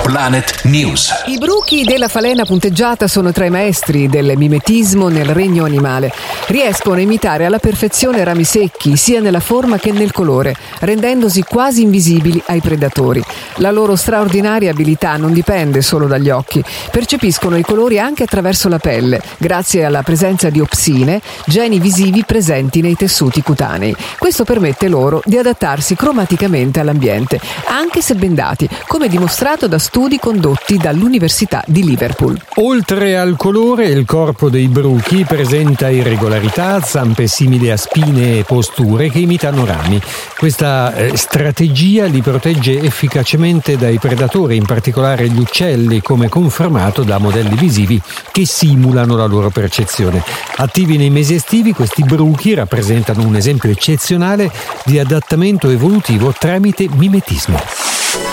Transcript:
Planet News. I bruchi della falena punteggiata sono tra i maestri del mimetismo nel regno animale. Riescono a imitare alla perfezione rami secchi, sia nella forma che nel colore, rendendosi quasi invisibili ai predatori. La loro straordinaria abilità non dipende solo dagli occhi. Percepiscono i colori anche attraverso la pelle, grazie alla presenza di opsine, geni visivi presenti nei tessuti cutanei. Questo permette loro di adattarsi cromaticamente all'ambiente, anche se bendati, come dimostrato da studi condotti dall'Università di Liverpool. Oltre al colore, il corpo dei bruchi presenta irregolarità, zampe simili a spine e posture che imitano rami. Questa strategia li protegge efficacemente dai predatori, in particolare gli uccelli, come confermato da modelli visivi che simulano la loro percezione. Attivi nei mesi estivi, questi bruchi rappresentano un esempio eccezionale di adattamento evolutivo tramite mimetismo.